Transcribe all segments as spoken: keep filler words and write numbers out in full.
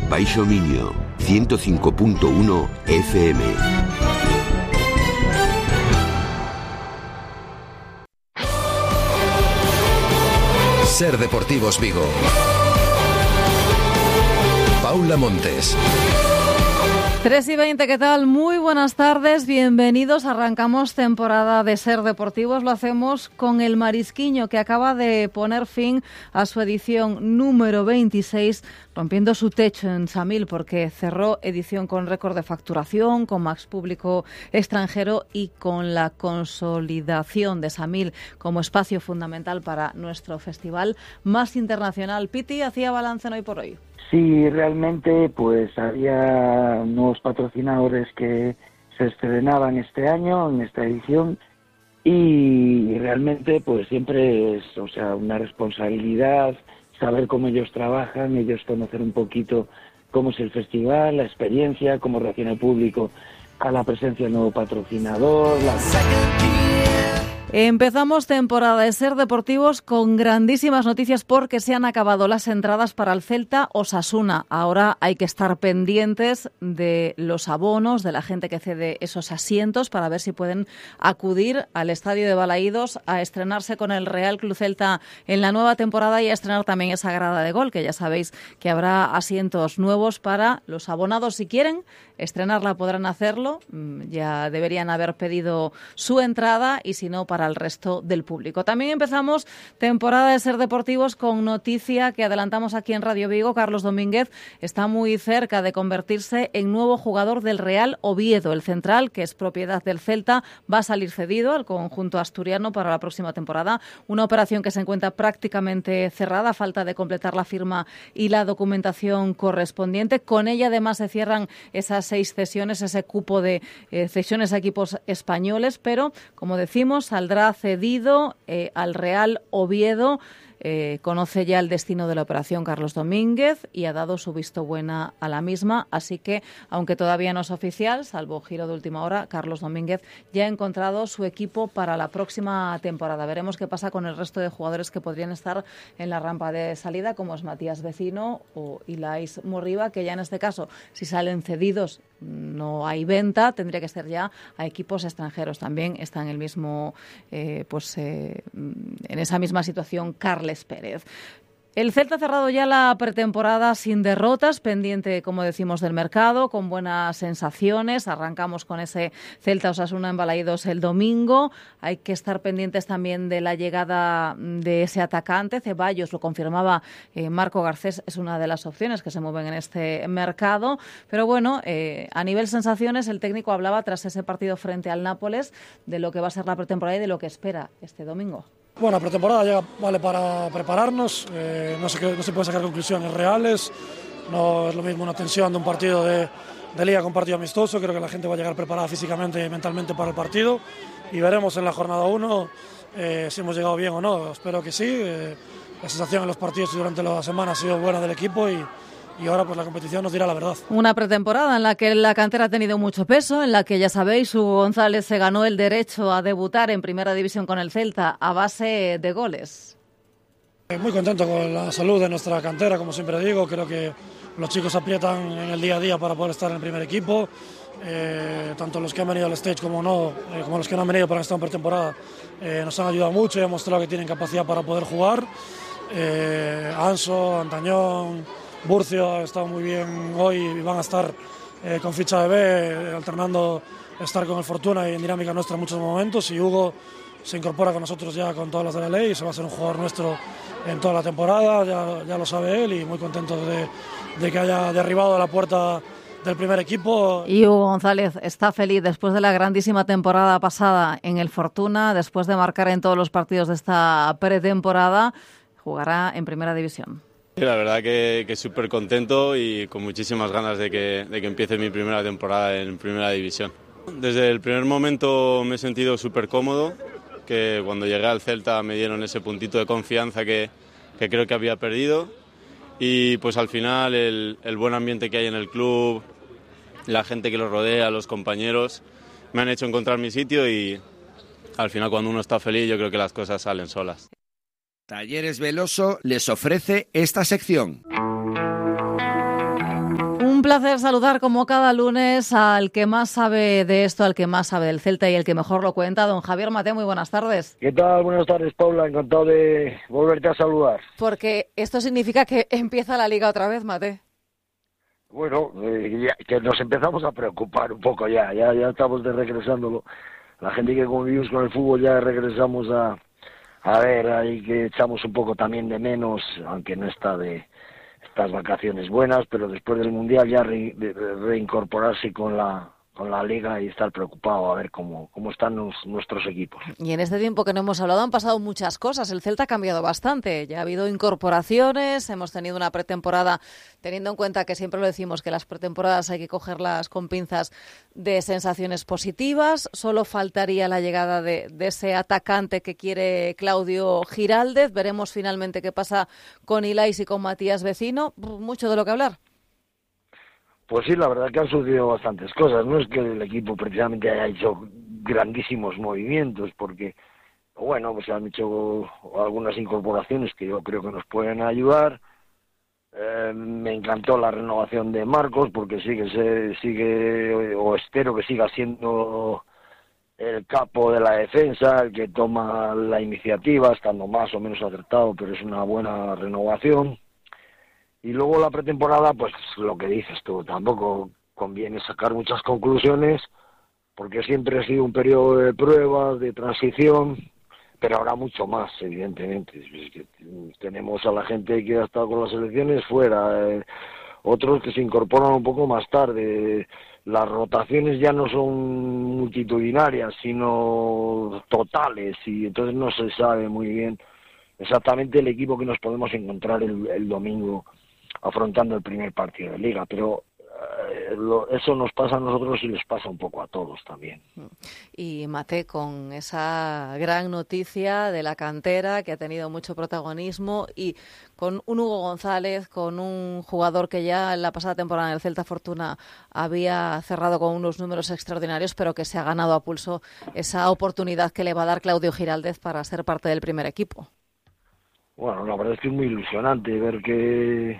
Baixo Miño, ciento cinco punto uno F M. Ser Deportivos Vigo. Paula Montes. tres y veinte, ¿qué tal? Muy buenas tardes, bienvenidos. Arrancamos temporada de Ser Deportivos. Lo hacemos con el Marisquiño, que acaba de poner fin a su edición número veintiséis, rompiendo su techo en Samil, porque cerró edición con récord de facturación, con más público extranjero y con la consolidación de Samil como espacio fundamental para nuestro festival más internacional. Piti, ¿hacía balance en Hoy por Hoy? Sí, realmente pues había nuevos patrocinadores que se estrenaban este año, en esta edición, y realmente pues siempre es, o sea, una responsabilidad saber cómo ellos trabajan, ellos conocer un poquito cómo es el festival, la experiencia, cómo reacciona el público a la presencia del nuevo patrocinador. La... Empezamos temporada de Ser Deportivos con grandísimas noticias porque se han acabado las entradas para el Celta Osasuna. Ahora hay que estar pendientes de los abonos, de la gente que cede esos asientos para ver si pueden acudir al estadio de Balaídos a estrenarse con el Real Club Celta en la nueva temporada y a estrenar también esa grada de gol, que ya sabéis que habrá asientos nuevos para los abonados. Si quieren estrenarla podrán hacerlo, ya deberían haber pedido su entrada, y si no, para al resto del público. También empezamos temporada de Ser Deportivos con noticia que adelantamos aquí en Radio Vigo. Carlos Domínguez está muy cerca de convertirse en nuevo jugador del Real Oviedo. El central, que es propiedad del Celta, va a salir cedido al conjunto asturiano para la próxima temporada. Una operación que se encuentra prácticamente cerrada, a falta de completar la firma y la documentación correspondiente. Con ella además se cierran esas seis cesiones, ese cupo de eh, cesiones a equipos españoles, pero como decimos, saldrá cedido eh, al Real Oviedo. Eh, conoce ya el destino de la operación Carlos Domínguez y ha dado su visto buena a la misma, así que, aunque todavía no es oficial, salvo giro de última hora, Carlos Domínguez ya ha encontrado su equipo para la próxima temporada. Veremos qué pasa con el resto de jugadores que podrían estar en la rampa de salida, como es Matías Vecino o Ilais Morriba, que ya en este caso, si salen cedidos, no hay venta, tendría que ser ya a equipos extranjeros. También está en el mismo, eh, pues eh, en esa misma situación Carles Pérez. El Celta ha cerrado ya la pretemporada sin derrotas, pendiente, como decimos, del mercado, con buenas sensaciones. Arrancamos con ese Celta Osasuna en Balaídos el domingo. Hay que estar pendientes también de la llegada de ese atacante. Ceballos, lo confirmaba eh, Marco Garcés, es una de las opciones que se mueven en este mercado. Pero bueno, eh, a nivel sensaciones, el técnico hablaba tras ese partido frente al Nápoles de lo que va a ser la pretemporada y de lo que espera este domingo. Bueno, la pretemporada llega, vale para prepararnos, eh, no, se, no se pueden sacar conclusiones reales, no es lo mismo una tensión de un partido de, de liga con un partido amistoso. Creo que la gente va a llegar preparada físicamente y mentalmente para el partido y veremos en la jornada uno eh, si hemos llegado bien o no. Espero que sí, eh, la sensación en los partidos durante la semana ha sido buena del equipo y Y ahora pues la competición nos dirá la verdad. Una pretemporada en la que la cantera ha tenido mucho peso, en la que, ya sabéis, Hugo González se ganó el derecho a debutar en Primera División con el Celta a base de goles. Muy contento con la salud de nuestra cantera, como siempre digo. Creo que los chicos aprietan en el día a día para poder estar en el primer equipo. Eh, tanto los que han venido al stage como no, eh, como los que no han venido para estar en pretemporada, eh, nos han ayudado mucho y han mostrado que tienen capacidad para poder jugar. Eh, Anso, Antañón, Burcio ha estado muy bien hoy y van a estar eh, con ficha de B, eh, alternando estar con el Fortuna y en dinámica nuestra en muchos momentos. Y Hugo se incorpora con nosotros ya con todas las de la ley y se va a ser un jugador nuestro en toda la temporada, ya, ya lo sabe él, y muy contento de, de que haya derribado la puerta del primer equipo. Y Hugo González está feliz después de la grandísima temporada pasada en el Fortuna, después de marcar en todos los partidos de esta pretemporada, jugará en Primera División. Sí, la verdad que, que súper contento y con muchísimas ganas de que, de que empiece mi primera temporada en Primera División. Desde el primer momento me he sentido súper cómodo, que cuando llegué al Celta me dieron ese puntito de confianza que, que creo que había perdido, y pues al final el, el buen ambiente que hay en el club, la gente que lo rodea, los compañeros, me han hecho encontrar mi sitio, y al final cuando uno está feliz yo creo que las cosas salen solas. Talleres Veloso les ofrece esta sección. placer saludar como cada lunes al que más sabe de esto, al que más sabe del Celta y el que mejor lo cuenta, don Javier Mate. Muy buenas tardes. ¿Qué tal? Buenas tardes, Paula. Encantado de volverte a saludar. Porque esto significa que empieza la Liga otra vez, Mate. Bueno, eh, ya, que nos empezamos a preocupar un poco ya, ya, ya estamos de regresándolo. La gente que convivimos con el fútbol ya regresamos a, a ver, ahí que echamos un poco también de menos, aunque no está de estas vacaciones buenas, pero después del Mundial ya re, de, de reincorporarse con la con la Liga y estar preocupado a ver cómo, cómo están nos, nuestros equipos. Y en este tiempo que no hemos hablado han pasado muchas cosas. El Celta ha cambiado bastante. Ya ha habido incorporaciones, hemos tenido una pretemporada, teniendo en cuenta que siempre lo decimos, que las pretemporadas hay que cogerlas con pinzas, de sensaciones positivas. Solo faltaría la llegada de, de ese atacante que quiere Claudio Giraldez. Veremos finalmente qué pasa con Ilais y con Matías Vecino. Mucho de lo que hablar. Pues sí, la verdad que han sucedido bastantes cosas. No es que el equipo precisamente haya hecho grandísimos movimientos, porque, bueno, pues han hecho algunas incorporaciones que yo creo que nos pueden ayudar. Eh, me encantó la renovación de Marcos, porque sigue, se, sigue, o espero que siga siendo el capo de la defensa, el que toma la iniciativa, estando más o menos acertado, pero es una buena renovación. Y luego la pretemporada, pues lo que dices tú, tampoco conviene sacar muchas conclusiones, porque siempre ha sido un periodo de pruebas, de transición, pero ahora mucho más, evidentemente. Es que tenemos a la gente que ha estado con las selecciones fuera, eh, otros que se incorporan un poco más tarde. Las rotaciones ya no son multitudinarias, sino totales, y entonces no se sabe muy bien exactamente el equipo que nos podemos encontrar el, el domingo afrontando el primer partido de Liga, pero eh, lo, eso nos pasa a nosotros y les pasa un poco a todos también. Y Mate, con esa gran noticia de la cantera que ha tenido mucho protagonismo y con un Hugo González, con un jugador que ya en la pasada temporada en el Celta Fortuna había cerrado con unos números extraordinarios, pero que se ha ganado a pulso esa oportunidad que le va a dar Claudio Giraldez para ser parte del primer equipo. Bueno, la verdad es que es muy ilusionante ver que,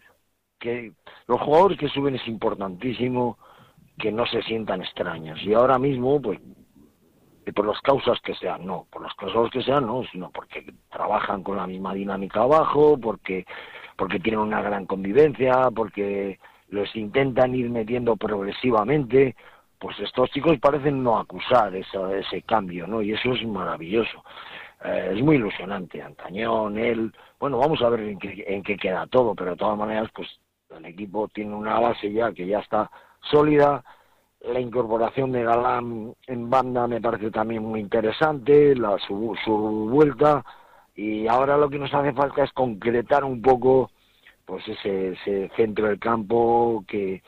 que los jugadores que suben es importantísimo que no se sientan extraños. Y ahora mismo, pues, por las causas que sean, no, por las causas que sean, no, sino porque trabajan con la misma dinámica abajo, porque, porque tienen una gran convivencia, porque los intentan ir metiendo progresivamente. Pues estos chicos parecen no acusar esa, ese cambio, ¿no? Y eso es maravilloso. Eh, es muy ilusionante. Antañón, él, bueno, vamos a ver en qué, en qué queda todo, pero de todas maneras, pues el equipo tiene una base ya que ya está sólida. La incorporación de Galán en banda me parece también muy interesante, la su, su vuelta, y ahora lo que nos hace falta es concretar un poco pues ese, ese centro del campo que,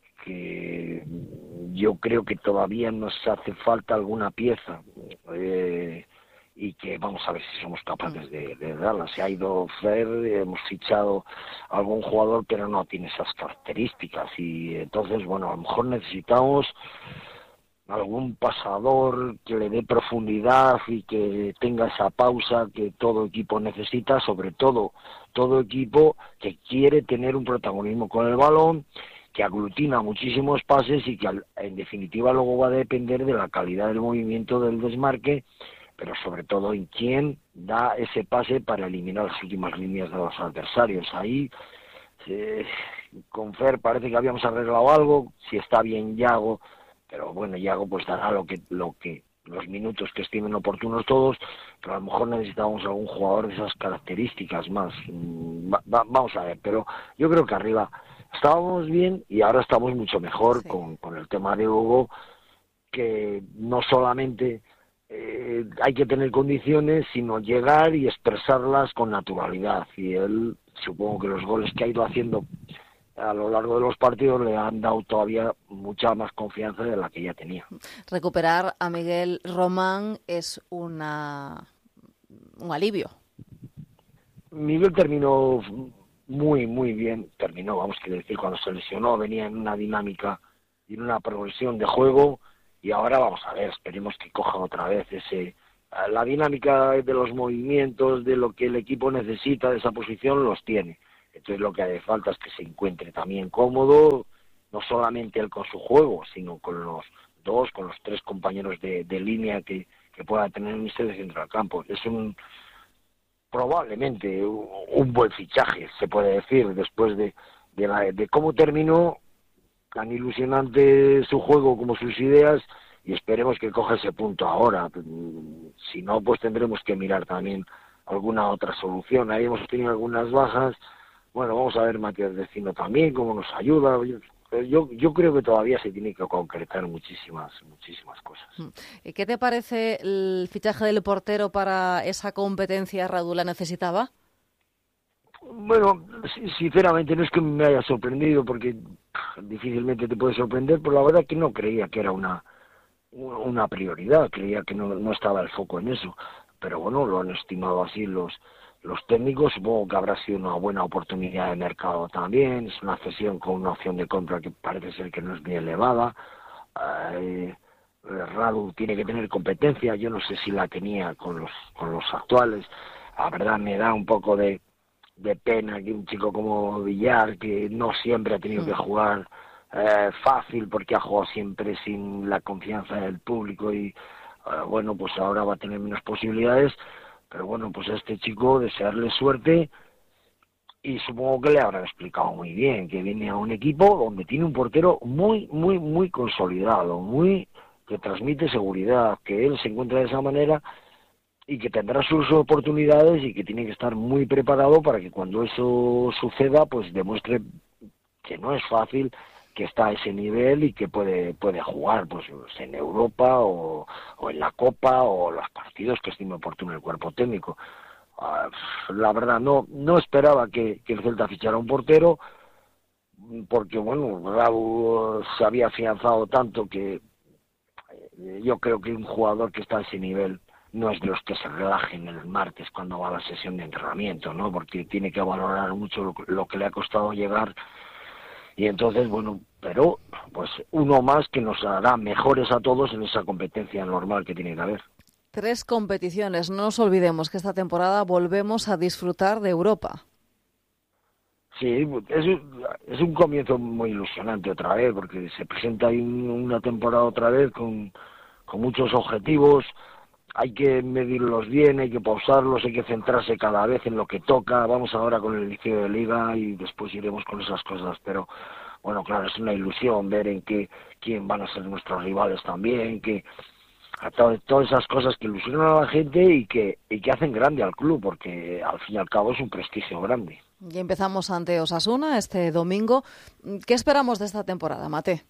que yo creo que todavía nos hace falta alguna pieza. Eh, y que vamos a ver si somos capaces de, de darla. Se ha ido Fer, hemos fichado a algún jugador, pero no tiene esas características, y entonces, bueno, a lo mejor necesitamos algún pasador que le dé profundidad y que tenga esa pausa que todo equipo necesita, sobre todo todo equipo que quiere tener un protagonismo con el balón, que aglutina muchísimos pases y que en definitiva luego va a depender de la calidad del movimiento del desmarque, pero sobre todo en quién da ese pase para eliminar las últimas líneas de los adversarios. Ahí, eh, con Fer parece que habíamos arreglado algo, si está bien Yago, pero bueno, Yago pues dará lo que, lo que, los minutos que estimen oportunos todos, pero a lo mejor necesitamos algún jugador de esas características más. Va, va, vamos a ver, pero yo creo que arriba estábamos bien y ahora estamos mucho mejor, sí, con, con el tema de Hugo, que no solamente Eh, hay que tener condiciones, sino llegar y expresarlas con naturalidad, y él, supongo que los goles que ha ido haciendo a lo largo de los partidos le han dado todavía mucha más confianza de la que ya tenía. Recuperar a Miguel Román es una un alivio. Miguel terminó muy, muy bien, terminó, vamos a decir, cuando se lesionó, venía en una dinámica y en una progresión de juego. Y ahora vamos a ver, esperemos que coja otra vez ese la dinámica de los movimientos, de lo que el equipo necesita de esa posición, los tiene. Entonces lo que hace falta es que se encuentre también cómodo no solamente él con su juego, sino con los dos, con los tres compañeros de, de línea que, que pueda tener en este centro del campo. Es un probablemente un, un buen fichaje, se puede decir, después de, de, la, de cómo terminó, tan ilusionante su juego como sus ideas, y esperemos que coja ese punto ahora. Si no, pues tendremos que mirar también alguna otra solución. Ahí hemos tenido algunas bajas. Bueno, vamos a ver Matías Vecino también, cómo nos ayuda. Yo, yo creo que todavía se tiene que concretar muchísimas, muchísimas cosas. ¿Y qué te parece el fichaje del portero para esa competencia? ¿Radu la necesitaba? Bueno, sinceramente no es que me haya sorprendido, porque difícilmente te puede sorprender, pero la verdad que no creía que era una una prioridad, creía que no, no estaba el foco en eso, pero bueno, lo han estimado así los los técnicos. Supongo que habrá sido una buena oportunidad de mercado también, es una cesión con una opción de compra que parece ser que no es muy elevada. eh, Radu tiene que tener competencia, yo no sé si la tenía con los con los actuales. La verdad me da un poco de de pena que un chico como Villar, que no siempre ha tenido que jugar eh, fácil, porque ha jugado siempre sin la confianza del público, y eh, bueno, pues ahora va a tener menos posibilidades, pero bueno, pues a este chico desearle suerte, y supongo que le habrán explicado muy bien que viene a un equipo donde tiene un portero muy, muy, muy consolidado, muy que transmite seguridad, que él se encuentra de esa manera y que tendrá sus oportunidades, y que tiene que estar muy preparado para que cuando eso suceda, pues demuestre que no es fácil, que está a ese nivel y que puede puede jugar pues en Europa o, o en la Copa o los partidos que estime oportuno el cuerpo técnico. Uh, la verdad no no esperaba que, que el Celta fichara un portero, porque bueno, Raúl se había afianzado tanto que yo creo que un jugador que está a ese nivel no es de los que se relajen el martes cuando va a la sesión de entrenamiento, ¿no? Porque tiene que valorar mucho lo, lo que le ha costado llegar, y entonces, bueno, pero pues uno más que nos hará mejores a todos en esa competencia normal que tiene que haber. Tres competiciones, no nos olvidemos que esta temporada volvemos a disfrutar de Europa. Sí, es, es un comienzo muy ilusionante otra vez, porque se presenta ahí una temporada otra vez con, con muchos objetivos. Hay que medirlos bien, hay que pausarlos, hay que centrarse cada vez en lo que toca. Vamos ahora con el inicio de liga y después iremos con esas cosas, pero bueno, claro, es una ilusión ver en qué quién van a ser nuestros rivales también, que a to- todas esas cosas que ilusionan a la gente y que y que hacen grande al club, porque al fin y al cabo es un prestigio grande. Y empezamos ante Osasuna este domingo. ¿Qué esperamos de esta temporada, Mate?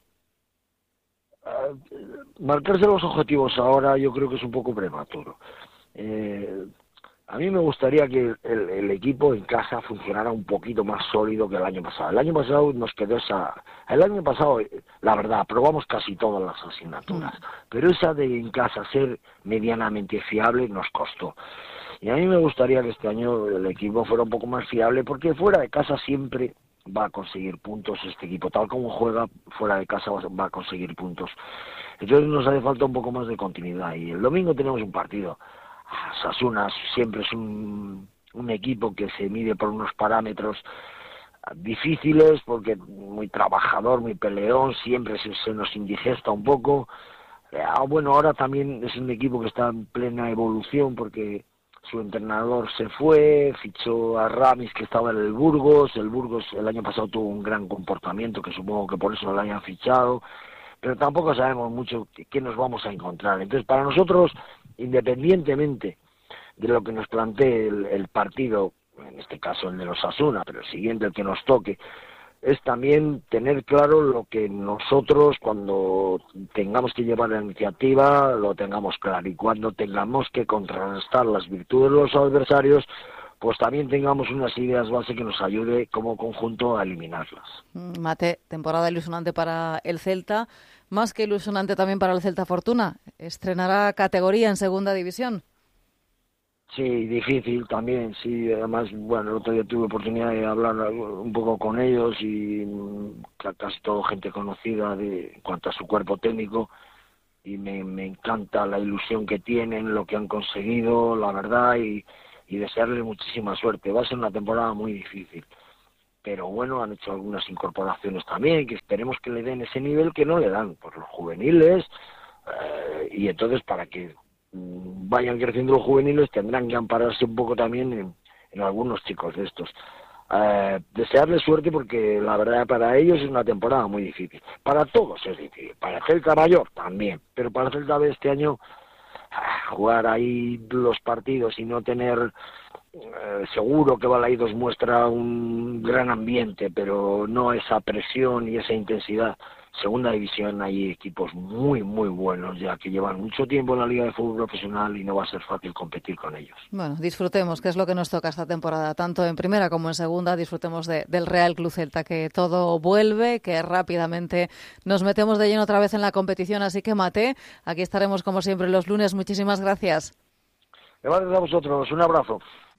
Uh, marcarse los objetivos ahora yo creo que es un poco prematuro. Eh, a mí me gustaría que el, el equipo en casa funcionara un poquito más sólido que el año pasado. El año pasado nos quedó esa... El año pasado, la verdad, aprobamos casi todas las asignaturas, mm. pero esa de en casa ser medianamente fiable nos costó. Y a mí me gustaría que este año el equipo fuera un poco más fiable, porque fuera de casa siempre va a conseguir puntos este equipo, tal como juega fuera de casa va a conseguir puntos. Entonces nos hace falta un poco más de continuidad, y el domingo tenemos un partido. Osasuna siempre es un, un equipo que se mide por unos parámetros difíciles, porque muy trabajador, muy peleón, siempre se, se nos indigesta un poco. Ah, bueno, ahora también es un equipo que está en plena evolución, porque su entrenador se fue, fichó a Ramis, que estaba en el Burgos. El Burgos el año pasado tuvo un gran comportamiento, que supongo que por eso lo hayan fichado, pero tampoco sabemos mucho qué nos vamos a encontrar. Entonces, para nosotros, independientemente de lo que nos plantee el, el partido, en este caso el de los Osasuna, pero el siguiente, el que nos toque, es también tener claro lo que nosotros, cuando tengamos que llevar la iniciativa, lo tengamos claro, y cuando tengamos que contrarrestar las virtudes de los adversarios, pues también tengamos unas ideas base que nos ayude como conjunto a eliminarlas. Mate, temporada ilusionante para el Celta, más que ilusionante también para el Celta Fortuna. ¿Estrenará categoría en segunda división? Sí, difícil también, sí. Además, bueno, el otro día tuve oportunidad de hablar un poco con ellos, y casi todo gente conocida de, en cuanto a su cuerpo técnico, y me, me encanta la ilusión que tienen, lo que han conseguido, la verdad, y, y desearles muchísima suerte. Va a ser una temporada muy difícil. pero bueno, han hecho algunas incorporaciones también, que esperemos que le den ese nivel que no le dan por los juveniles, eh, y entonces para que mm, vayan creciendo los juveniles tendrán que ampararse un poco también en, en algunos chicos de estos. Eh, desearles suerte porque la verdad para ellos es una temporada muy difícil, para todos es difícil, para el Celta Mayor también, pero para el Celta B este año jugar ahí los partidos y no tener, eh, seguro que Balaidos muestra un gran ambiente, pero no esa presión y esa intensidad. Segunda división hay equipos muy muy buenos ya que llevan mucho tiempo en la Liga de Fútbol Profesional y no va a ser fácil competir con ellos. Bueno, disfrutemos, que es lo que nos toca esta temporada, tanto en primera como en segunda. Disfrutemos de, del Real Club Celta, que todo vuelve, que rápidamente nos metemos de lleno otra vez en la competición. Así que, Mate, aquí estaremos como siempre los lunes. Muchísimas gracias. Gracias a vosotros, un abrazo.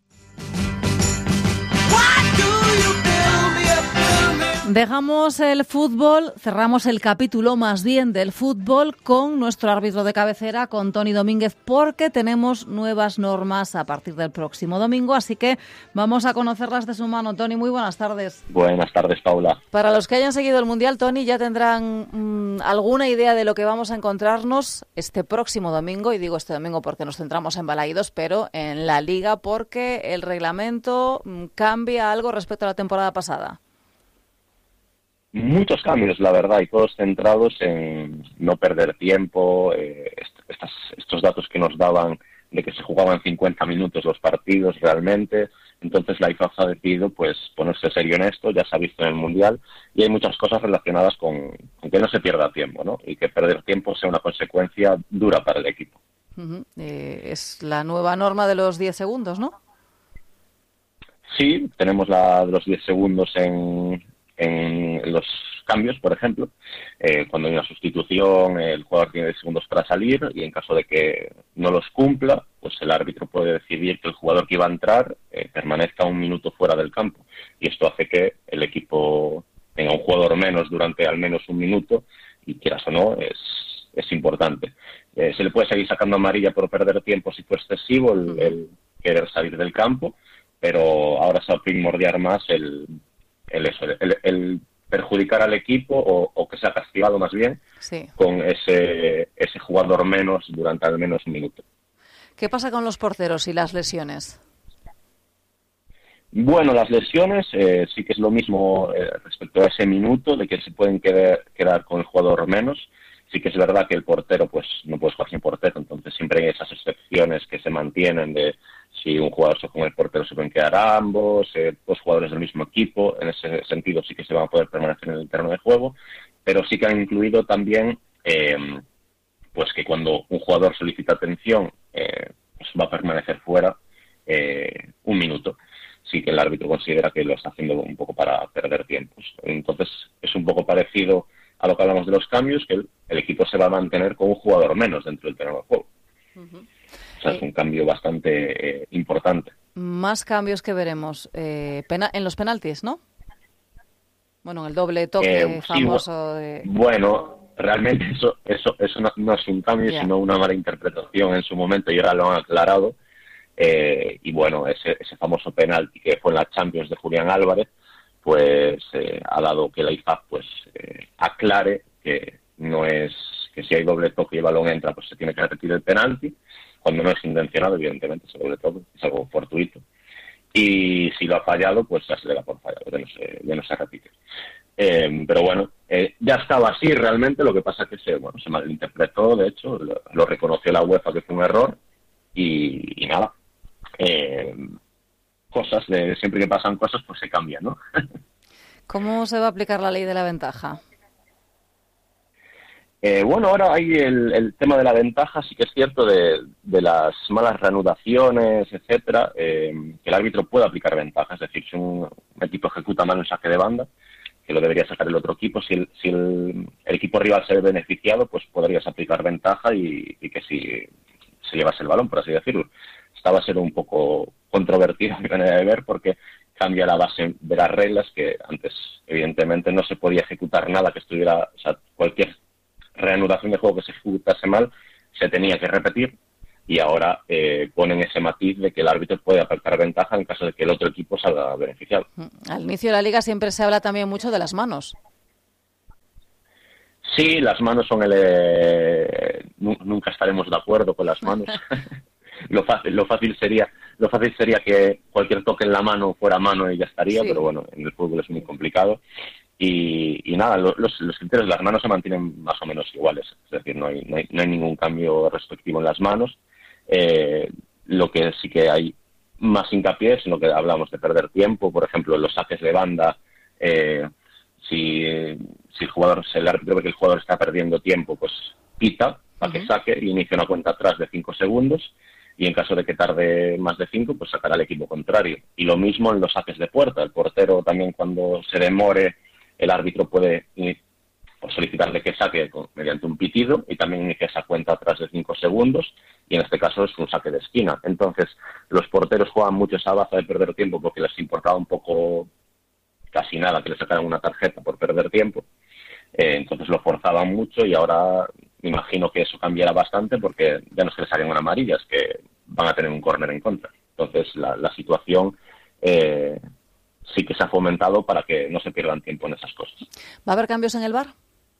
Dejamos el fútbol, cerramos el capítulo más bien del fútbol con nuestro árbitro de cabecera, con Toni Domínguez, porque tenemos nuevas normas a partir del próximo domingo, así que vamos a conocerlas de su mano. Toni, muy buenas tardes. Buenas tardes, Paula. Para los que hayan seguido el Mundial, Toni, ya tendrán mmm, alguna idea de lo que vamos a encontrarnos este próximo domingo, y digo este domingo porque nos centramos en Balaidos, pero en la Liga, porque el reglamento mmm, cambia algo respecto a la temporada pasada. Muchos cambios, la verdad, y todos centrados en no perder tiempo, eh, estas, estos datos que nos daban de que se jugaban cincuenta minutos los partidos realmente. Entonces la I F A B ha decidido pues ponerse serio en esto, ya se ha visto en el Mundial, y hay muchas cosas relacionadas con, con que no se pierda tiempo, ¿no? Y que perder tiempo sea una consecuencia dura para el equipo. Uh-huh. Eh, es la nueva norma de los diez segundos, ¿no? Sí, tenemos la de los diez segundos en... en los cambios, por ejemplo, eh, cuando hay una sustitución, el jugador tiene diez segundos para salir, y en caso de que no los cumpla, pues el árbitro puede decidir que el jugador que iba a entrar eh, permanezca un minuto fuera del campo, y esto hace que el equipo tenga un jugador menos durante al menos un minuto, y quieras o no, es, es importante. Eh, se le puede seguir sacando amarilla por perder tiempo si fue excesivo el, el querer salir del campo, pero ahora se va a primordiar más el El, eso, el, el perjudicar al equipo o, o que sea castigado más bien sí. con ese, ese jugador menos durante al menos un minuto. ¿Qué pasa con los porteros y las lesiones? Bueno, las lesiones eh, sí que es lo mismo eh, respecto a ese minuto de que se pueden quedar, quedar con el jugador menos. Sí que es verdad que el portero pues no puede jugar sin portero, entonces siempre hay esas excepciones que se mantienen de si un jugador se con el portero se pueden quedar ambos, eh, dos jugadores del mismo equipo. En ese sentido sí que se van a poder permanecer en el terreno de juego, pero sí que han incluido también eh, pues que cuando un jugador solicita atención eh, pues va a permanecer fuera eh, un minuto. Sí que el árbitro considera que lo está haciendo un poco para perder tiempos. Entonces es un poco parecido a lo que hablamos de los cambios, que el, el equipo se va a mantener con un jugador menos dentro del terreno de juego. Uh-huh. O sea, es un cambio bastante eh, importante. Más cambios que veremos eh, pena- en los penaltis, ¿no? Bueno, el doble toque eh, famoso. Sí, de... Bueno, realmente eso eso eso no, no es un cambio, yeah. sino una mala interpretación en su momento, y ahora lo han aclarado. Eh, y bueno, ese, ese famoso penalti que fue en la Champions de Julián Álvarez, pues eh, ha dado que la I F A B pues eh, aclare que no es que si hay doble toque y el balón entra, pues se tiene que repetir el penalti, cuando no es intencionado, evidentemente, ese doble toque es algo fortuito, y si lo ha fallado, pues ya se le da por fallado, ya no se, ya no se repite. Eh, pero bueno, eh, ya estaba así realmente, lo que pasa es que se, bueno, se malinterpretó, de hecho, lo, lo reconoció la UEFA que fue un error, y, y nada, eh, cosas de siempre que pasan cosas pues se cambian, ¿no? ¿Cómo se va a aplicar la ley de la ventaja? Eh, bueno, ahora hay el, el tema de la ventaja, sí que es cierto, de, de las malas reanudaciones, etcétera, eh, que el árbitro puede aplicar ventaja, es decir, si un, un equipo ejecuta mal un saque de banda, que lo debería sacar el otro equipo, si el, si el, el equipo rival se ve beneficiado, pues podrías aplicar ventaja y, y que si se llevase el balón, por así decirlo. Esta va a ser un poco controvertida mi manera de ver, porque cambia la base de las reglas, que antes evidentemente no se podía ejecutar nada que estuviera, o sea, cualquier reanudación de juego que se ejecutase mal se tenía que repetir, y ahora eh, ponen ese matiz de que el árbitro puede aplicar ventaja en caso de que el otro equipo salga beneficiado. Al inicio de la Liga siempre se habla también mucho de las manos. Sí, las manos son el... Eh, nunca estaremos de acuerdo con las manos. lo fácil lo fácil sería lo fácil sería que cualquier toque en la mano fuera mano y ya estaría, sí. Pero bueno, en el fútbol es muy complicado. Y, y nada, los, los criterios de las manos se mantienen más o menos iguales. Es decir, no hay, no hay, no hay ningún cambio respectivo en las manos. Eh, lo que sí que hay más hincapié es en lo que hablamos de perder tiempo. Por ejemplo, en los saques de banda... Eh, Si, si el jugador, si el árbitro ve que el jugador está perdiendo tiempo, pues pita para uh-huh. que saque y inicie una cuenta atrás de cinco segundos, y en caso de que tarde más de cinco, pues sacará al equipo contrario. Y lo mismo en los saques de puerta. El portero también, cuando se demore, el árbitro puede pues, solicitarle que saque con, mediante un pitido, y también inicia esa cuenta atrás de cinco segundos, y en este caso es un saque de esquina. Entonces, los porteros juegan mucho esa baza de perder tiempo porque les importaba un poco... casi nada, que le sacaran una tarjeta por perder tiempo. Eh, entonces lo forzaban mucho, y ahora me imagino que eso cambiará bastante, porque ya no es que les saquen una amarilla, es que van a tener un córner en contra. Entonces la, la situación eh, sí que se ha fomentado para que no se pierdan tiempo en esas cosas. ¿Va a haber cambios en el V A R?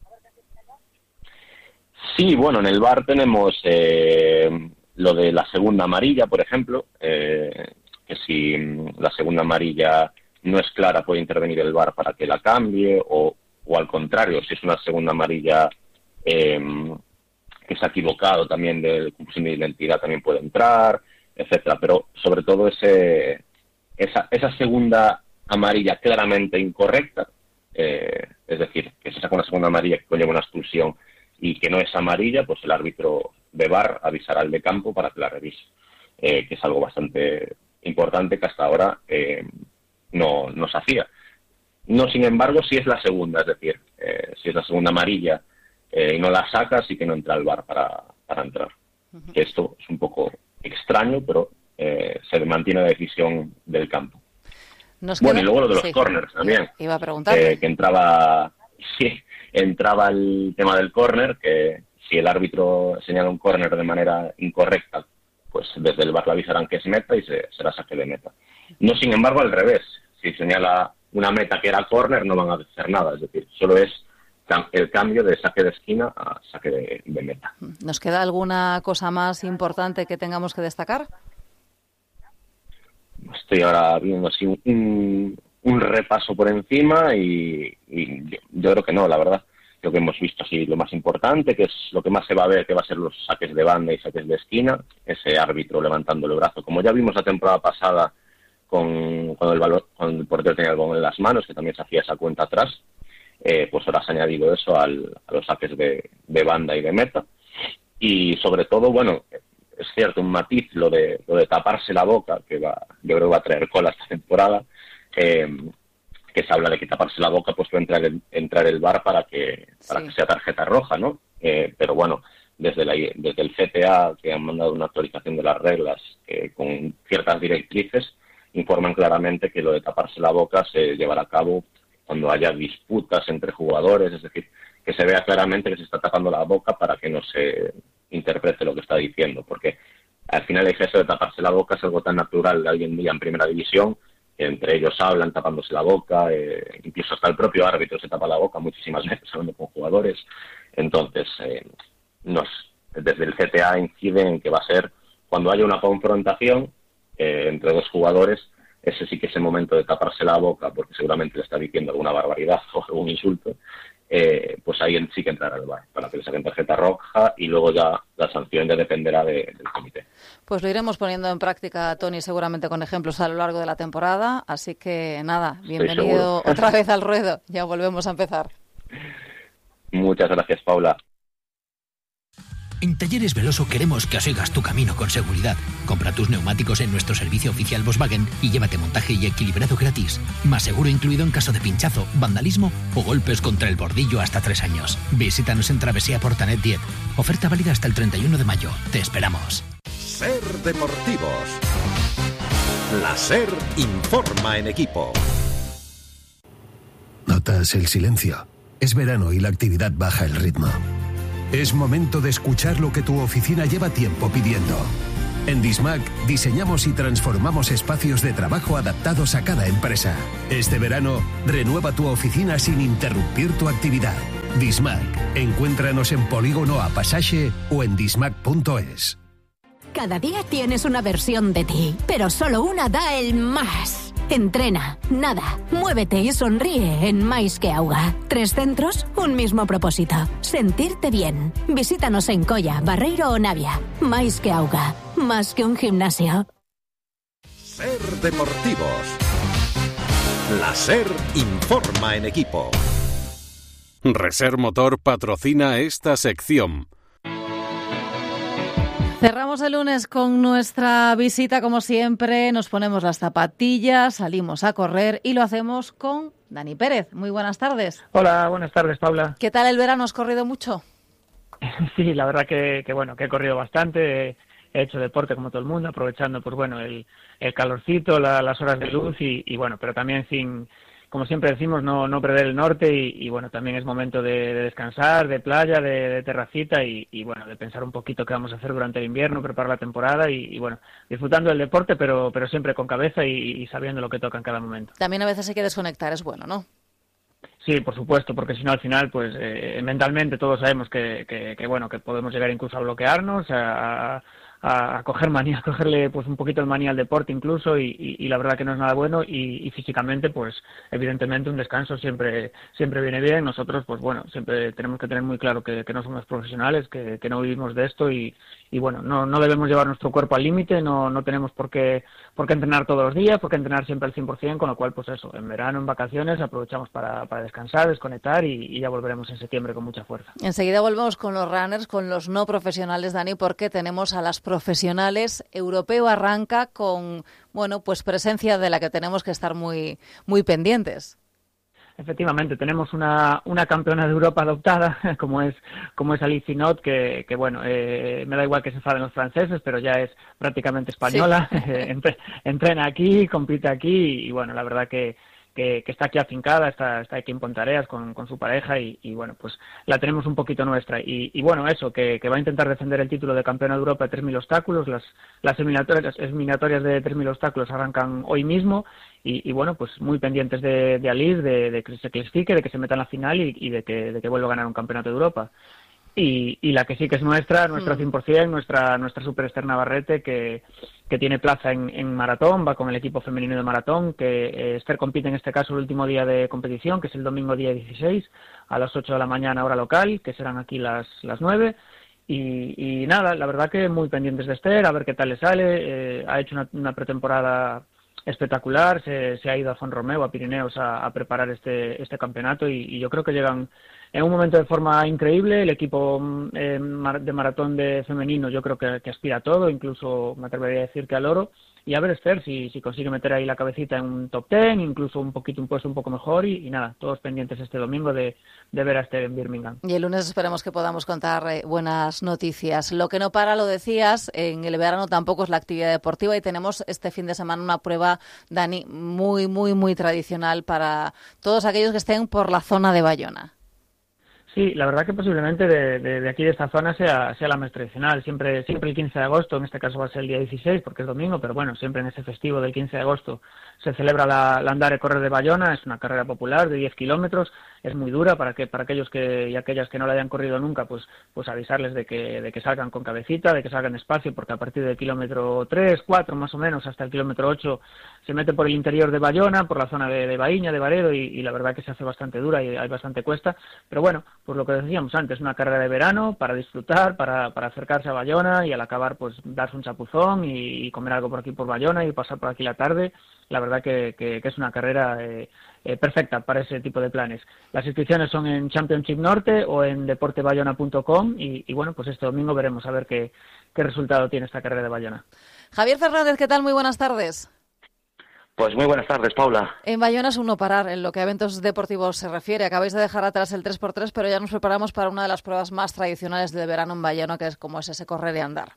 Sí, bueno, en el V A R tenemos eh, lo de la segunda amarilla, por ejemplo, eh, que si la segunda amarilla no es clara, puede intervenir el V A R para que la cambie, o, o al contrario, si es una segunda amarilla eh, que se ha equivocado también de confusión de identidad, también puede entrar, etcétera. Pero sobre todo ese esa, esa segunda amarilla claramente incorrecta, eh, es decir, que se saca una segunda amarilla que conlleva una expulsión y que no es amarilla, pues el árbitro de V A R avisará al de campo para que la revise, eh, que es algo bastante importante que hasta ahora... Eh, no, no se hacía. No, sin embargo, si es la segunda, es decir, eh, si es la segunda amarilla eh, y no la saca, sí que no entra al V A R para, para entrar. Uh-huh. Que esto es un poco extraño, pero eh, se mantiene la decisión del campo. Nos bueno, queda... y luego lo de los sí. corners también. Iba a preguntar. Eh, que entraba, sí, entraba el tema del córner, que si el árbitro señala un córner de manera incorrecta, pues desde el V A R le avisarán que es meta y se, será saque de meta. No, sin embargo, al revés. Si señala una meta que era córner, no van a hacer nada. Es decir, solo es el cambio de saque de esquina a saque de, de meta. ¿Nos queda alguna cosa más importante que tengamos que destacar? Estoy ahora viendo así un, un repaso por encima y, y yo, yo creo que no, la verdad. Creo que hemos visto así lo más importante, que es lo que más se va a ver, que va a ser los saques de banda y saques de esquina, ese árbitro levantando el brazo. Como ya vimos la temporada pasada, Con, cuando, el balón, cuando el portero tenía el balón en las manos, que también se hacía esa cuenta atrás, eh, pues ahora se ha añadido eso al, a los saques de, de banda y de meta. Y sobre todo, bueno, es cierto, un matiz, lo de, lo de taparse la boca, que va, yo creo que va a traer cola esta temporada, eh, que se habla de que taparse la boca pues puede entrar el, entrar el V A R para que, para sí. que sea tarjeta roja, ¿no? Eh, pero bueno, desde, la, desde el C T A, que han mandado una actualización de las reglas eh, con ciertas directrices, informan claramente que lo de taparse la boca se llevará a cabo cuando haya disputas entre jugadores, es decir, que se vea claramente que se está tapando la boca para que no se interprete lo que está diciendo, porque al final el gesto de taparse la boca es algo tan natural de hoy en día en primera división, que entre ellos hablan tapándose la boca, eh, incluso hasta el propio árbitro se tapa la boca muchísimas veces hablando con jugadores. Entonces, eh, nos, desde el C T A inciden en que va a ser cuando haya una confrontación Eh, entre dos jugadores, ese sí que es el momento de taparse la boca, porque seguramente le está diciendo alguna barbaridad o algún insulto, eh, pues ahí sí que entrará el V A R, para que le saquen tarjeta roja y luego ya la sanción ya dependerá de, del comité. Pues lo iremos poniendo en práctica, Toni, seguramente con ejemplos a lo largo de la temporada, así que nada, bienvenido otra vez al ruedo, ya volvemos a empezar. Muchas gracias, Paula. En Talleres Veloso queremos que sigas tu camino con seguridad. Compra tus neumáticos en nuestro servicio oficial Volkswagen y llévate montaje y equilibrado gratis. Más seguro incluido en caso de pinchazo, vandalismo o golpes contra el bordillo hasta tres años. Visítanos en Travesía Portanet diez. Oferta válida hasta el treinta y uno de mayo. Te esperamos. Ser Deportivos. La SER informa en equipo. ¿Notas el silencio? Es verano y la actividad baja el ritmo. Es momento de escuchar lo que tu oficina lleva tiempo pidiendo. En Dismac diseñamos y transformamos espacios de trabajo adaptados a cada empresa. Este verano, renueva tu oficina sin interrumpir tu actividad. Dismac. Encuéntranos en Polígono A Pasaje o en dismac punto es. Cada día tienes una versión de ti, pero solo una da el más. Entrena, nada, muévete y sonríe en Mais que Auga. Tres centros, un mismo propósito. Sentirte bien. Visítanos en Colla, Barreiro o Navia. Mais que Auga. Más que un gimnasio. Ser Deportivos. La SER informa en equipo. Reser Motor patrocina esta sección. Cerramos el lunes con nuestra visita, como siempre. Nos ponemos las zapatillas, salimos a correr y lo hacemos con Dani Pérez. Muy buenas tardes. Hola, buenas tardes, Paula. ¿Qué tal el verano? ¿Has corrido mucho? Sí, la verdad que, que bueno, que he corrido bastante. He hecho deporte como todo el mundo, aprovechando pues bueno el, el calorcito, la, las horas de luz y, y bueno, pero también sin, como siempre decimos, no, no perder el norte y, y bueno, también es momento de, de descansar, de playa, de, de terracita y, y bueno, de pensar un poquito qué vamos a hacer durante el invierno, preparar la temporada y, y bueno, disfrutando del deporte, pero, pero siempre con cabeza y, y sabiendo lo que toca en cada momento. También a veces hay que desconectar, es bueno, ¿no? Sí, por supuesto, porque si no al final, pues eh, mentalmente todos sabemos que, que, que bueno, que podemos llegar incluso a bloquearnos, a, a a coger manía, a cogerle pues un poquito el manía al deporte incluso y, y, y la verdad que no es nada bueno y, y físicamente pues evidentemente un descanso siempre siempre viene bien. Nosotros pues bueno, siempre tenemos que tener muy claro que, que no somos profesionales, que, que no vivimos de esto y, y bueno, no, no debemos llevar nuestro cuerpo al límite, no, no tenemos por qué, por qué entrenar todos los días, por qué entrenar siempre al cien por ciento, con lo cual pues eso, en verano, en vacaciones aprovechamos para, para descansar, desconectar y, y ya volveremos en septiembre con mucha fuerza. Enseguida volvemos con los runners, con los no profesionales, Dani, porque tenemos a las profesionales. Europeo arranca con, bueno, pues presencia de la que tenemos que estar muy, muy pendientes. Efectivamente, tenemos una, una campeona de Europa adoptada, como es como es Alice Finot, que, que bueno, eh, me da igual que se enfaden los franceses, pero ya es prácticamente española, sí. Entre, entrena aquí, compite aquí y bueno, la verdad que Que, que está aquí afincada, está, está aquí en Pontareas con, con su pareja y, y bueno, pues la tenemos un poquito nuestra y, y bueno, eso, que, que va a intentar defender el título de campeona de Europa de tres mil obstáculos, las, las eliminatorias, las eliminatorias de tres mil obstáculos arrancan hoy mismo y, y bueno, pues muy pendientes de, de Alice, de, de que se clasifique, de que se meta en la final y, y de, que, de que vuelva a ganar un campeonato de Europa. Y, y la que sí que es nuestra, nuestra cien por ciento, nuestra nuestra superstar Navarrete, que, que tiene plaza en, en maratón, va con el equipo femenino de maratón, que eh, Esther compite en este caso el último día de competición, que es el domingo día dieciséis, a las ocho de la mañana hora local, que serán aquí las, las nueve. Y, y nada, la verdad que muy pendientes de Esther, a ver qué tal le sale, eh, ha hecho una, una pretemporada espectacular, se, se ha ido a Font-Romeu, a Pirineos, a, a preparar este, este campeonato y, y yo creo que llegan en un momento de forma increíble. El equipo eh, de maratón de femenino yo creo que, que aspira a todo, incluso me atrevería a decir que al oro. Y a ver Esther si, si consigue meter ahí la cabecita en un top ten, incluso un poquito un puesto un poco mejor y, y nada, todos pendientes este domingo de, de ver a Esther en Birmingham. Y el lunes esperemos que podamos contar eh, buenas noticias. Lo que no para, lo decías, en el verano tampoco es la actividad deportiva y tenemos este fin de semana una prueba, Dani, muy, muy, muy tradicional para todos aquellos que estén por la zona de Bayona. Sí, la verdad que posiblemente de, de, de aquí de esta zona sea, sea la más tradicional. Siempre, siempre el quince de agosto, en este caso va a ser el día dieciséis porque es domingo, pero bueno, siempre en ese festivo del quince de agosto se celebra la, la Andare Correr de Bayona. Es una carrera popular de diez kilómetros, es muy dura para que para aquellos que y aquellas que no la hayan corrido nunca, pues pues avisarles de que de que salgan con cabecita, de que salgan despacio, porque a partir del kilómetro tres, cuatro más o menos hasta el kilómetro ocho se mete por el interior de Bayona, por la zona de, de Baíña, de Baredo y, y la verdad que se hace bastante dura y hay bastante cuesta, pero bueno, pues lo que decíamos antes, una carrera de verano para disfrutar, para, para acercarse a Bayona y al acabar pues darse un chapuzón y, y comer algo por aquí por Bayona y pasar por aquí la tarde. La verdad que, que, que es una carrera eh, eh, perfecta para ese tipo de planes. Las inscripciones son en Championship Norte o en deporte bayona punto com y, y bueno, pues este domingo veremos a ver qué, qué resultado tiene esta carrera de Bayona. Javier Fernández, ¿qué tal? Muy buenas tardes. Pues muy buenas tardes, Paula. En Bayona es un no parar en lo que a eventos deportivos se refiere. Acabáis de dejar atrás el tres por tres, pero ya nos preparamos para una de las pruebas más tradicionales del verano en Bayona, que es como es ese correr y andar.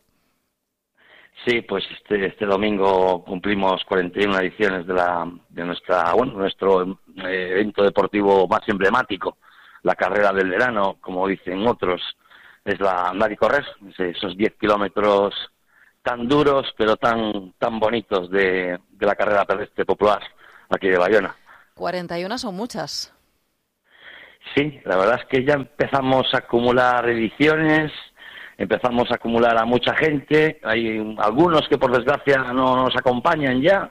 Sí, pues este, este domingo cumplimos cuarenta y una ediciones de la de nuestra bueno nuestro eh, evento deportivo más emblemático, la carrera del verano, como dicen otros. es la andar y correr, esos diez kilómetros tan duros pero tan tan bonitos de, de la carrera pedestre popular aquí de Bayona. cuarenta y uno son muchas. Sí, la verdad es que ya empezamos a acumular ediciones, empezamos a acumular a mucha gente, hay algunos que por desgracia no nos acompañan ya